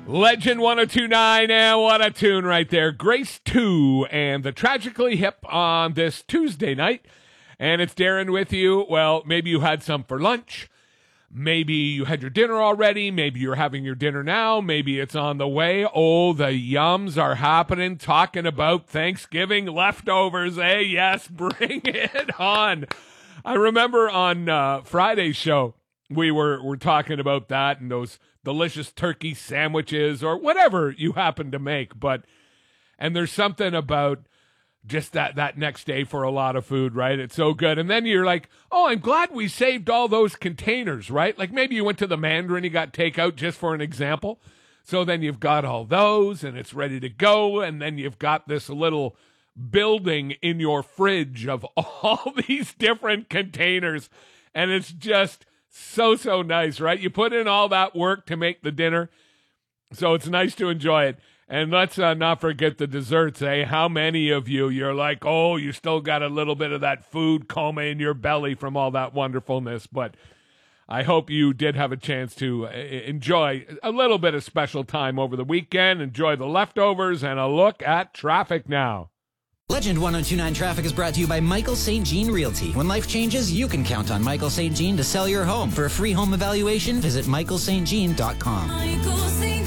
Legend 1029, and what a tune right there. Grace 2 and the Tragically Hip on this Tuesday night. And it's Darren with you. Well, maybe you had some for lunch. Maybe you had your dinner already. Maybe you're having your dinner now. Maybe it's on the way. Oh, the yums are happening. Talking about Thanksgiving leftovers, eh? Yes, bring it on. I remember on Friday's show, we were talking about that and those delicious turkey sandwiches or whatever you happen to make. And there's something about just that next day for a lot of food, right? It's so good. And then you're like, oh, I'm glad we saved all those containers, right? Like maybe you went to the Mandarin, you got takeout, just for an example. So then you've got all those and it's ready to go. And then you've got this little building in your fridge of all these different containers. And it's just so nice, right? You put in all that work to make the dinner, so it's nice to enjoy it. And let's not forget the desserts, eh? How many of you're like, oh, you still got a little bit of that food coma in your belly from all that wonderfulness. But I hope you did have a chance to enjoy a little bit of special time over the weekend, enjoy the leftovers, and a look at traffic now. Legend 1029 Traffic is brought to you by Michael St. Jean Realty. When life changes, you can count on Michael St. Jean to sell your home. For a free home evaluation, visit michaelstjean.com. Michael St.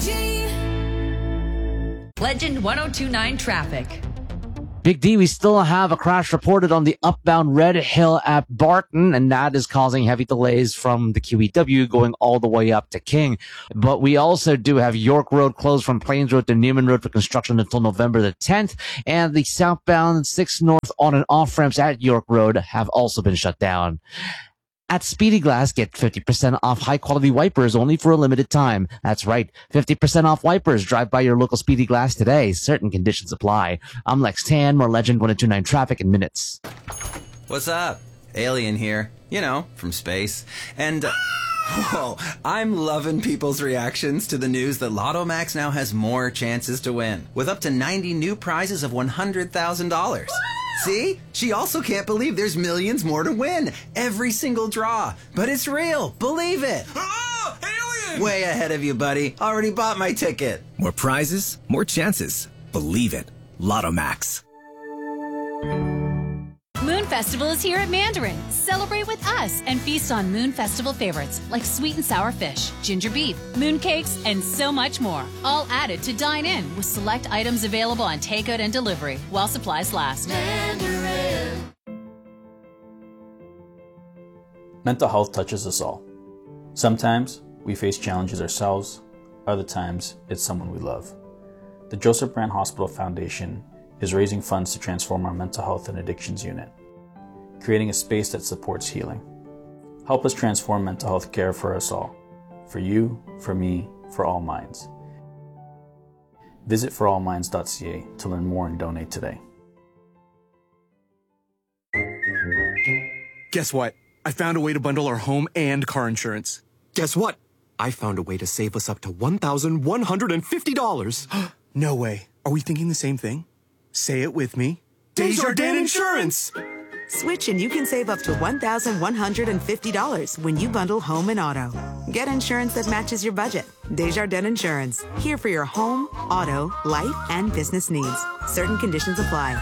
Jean. Legend 1029 Traffic. Big D, we still have a crash reported on the upbound Red Hill at Barton, and that is causing heavy delays from the QEW going all the way up to King. But we also do have York Road closed from Plains Road to Newman Road for construction until November the 10th, and the southbound 6 North on and off ramps at York Road have also been shut down. At Speedy Glass, get 50% off high-quality wipers only for a limited time. That's right, 50% off wipers. Drive by your local Speedy Glass today. Certain conditions apply. I'm Lex Tan, more Legend 1029 Traffic in minutes. What's up? Alien here. You know, from space. And, whoa, I'm loving people's reactions to the news that Lotto Max now has more chances to win, with up to 90 new prizes of $100,000. See? She also can't believe there's millions more to win. Every single draw. But it's real. Believe it. Oh, alien! Way ahead of you, buddy. Already bought my ticket. More prizes, more chances. Believe it. Lotto Max. Moon Festival is here at Mandarin. Celebrate with us and feast on Moon Festival favorites like sweet and sour fish, ginger beef, moon cakes, and so much more. All added to dine in with select items available on takeout and delivery while supplies last. Mandarin. Mental health touches us all. Sometimes we face challenges ourselves, other times it's someone we love. The Joseph Brand Hospital Foundation is raising funds to transform our mental health and addictions unit, creating a space that supports healing. Help us transform mental health care for us all, for you, for me, for all minds. Visit forallminds.ca to learn more and donate today. Guess what? I found a way to bundle our home and car insurance. Guess what? I found a way to save us up to $1,150. No way. Are we thinking the same thing? Say it with me. Desjardins Insurance! Switch and you can save up to $1,150 when you bundle home and auto. Get insurance that matches your budget. Desjardins Insurance. Here for your home, auto, life, and business needs. Certain conditions apply.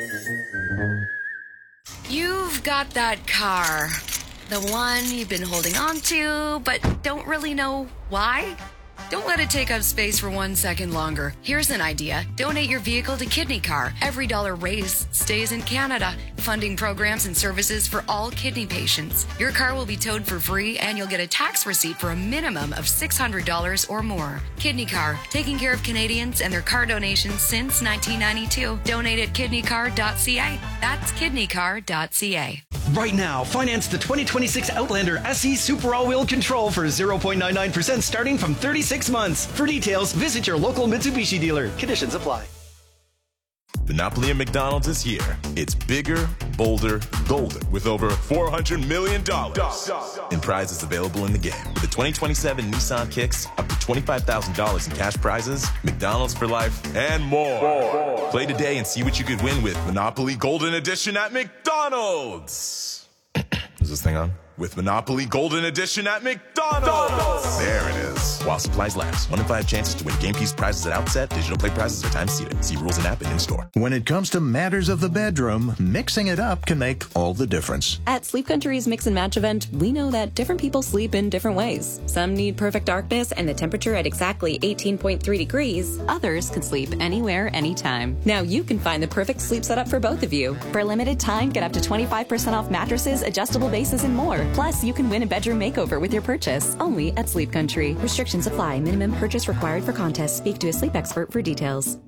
You've got that car. The one you've been holding on to, but don't really know why? Don't let it take up space for 1 second longer. Here's an idea. Donate your vehicle to Kidney Car. Every dollar raised stays in Canada, funding programs and services for all kidney patients. Your car will be towed for free and you'll get a tax receipt for a minimum of $600 or more. Kidney Car, taking care of Canadians and their car donations since 1992. Donate at kidneycar.ca. That's kidneycar.ca. Right now, finance the 2026 Outlander SE Super All-Wheel Control for 0.99% starting from 36 months. For details, visit your local Mitsubishi dealer. Conditions apply. Monopoly at McDonald's is here. It's bigger, bolder, golden, with over $400 million in prizes available in the game. With the 2027 Nissan Kicks, up to $25,000 in cash prizes, McDonald's for life, and more. Play today and see what you could win with Monopoly Golden Edition at McDonald's. Is this thing on? with Monopoly Golden Edition at McDonald's. There it is. While supplies last. 1 in 5 chances to win game piece prizes at outset. Digital play prizes are time seated. See rules and app and in-store. When it comes to matters of the bedroom, mixing it up can make all the difference. At Sleep Country's Mix and Match event, we know that different people sleep in different ways. Some need perfect darkness and the temperature at exactly 18.3 degrees. Others can sleep anywhere, anytime. Now you can find the perfect sleep setup for both of you. For a limited time, get up to 25% off mattresses, adjustable bases, and more. Plus, you can win a bedroom makeover with your purchase. Only at Sleep Country. Restrictions apply. Minimum purchase required for contest. Speak to a sleep expert for details.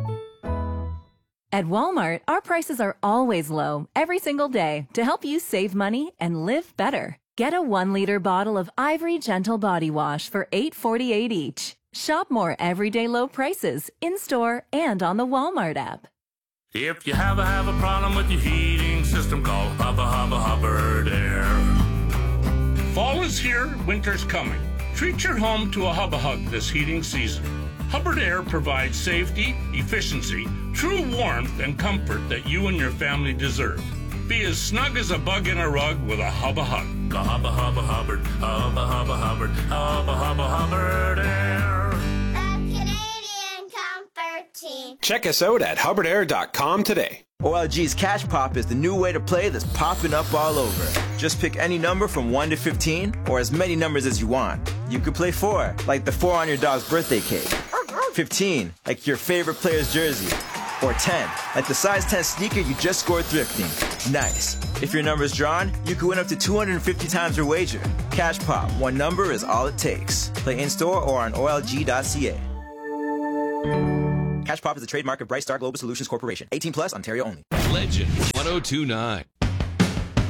At Walmart, our prices are always low, every single day, to help you save money and live better. Get a 1-liter bottle of Ivory Gentle Body Wash for $8.48 each. Shop more everyday low prices in-store and on the Walmart app. If you have a problem with your heating system, call Hubbard Air. Fall is here, winter's coming. Treat your home to a Hug this heating season. Hubbard Air provides safety, efficiency, true warmth, and comfort that you and your family deserve. Be as snug as a bug in a rug with a Hubbard. Hubbard, Hubbard Air. The Canadian Comfort Team. Check us out at HubbardAir.com today. OLG's Cash Pop is the new way to play that's popping up all over. Just pick any number from 1 to 15, or as many numbers as you want. You could play 4, like the 4 on your dog's birthday cake. 15, like your favorite player's jersey. Or 10, like the size 10 sneaker you just scored thrifting. Nice. If your number's drawn, you could win up to 250 times your wager. Cash Pop, one number is all it takes. Play in-store or on OLG.ca. Cash Pop is the trademark of Bright Star Global Solutions Corporation. 18 plus, Ontario only. Legend 1029.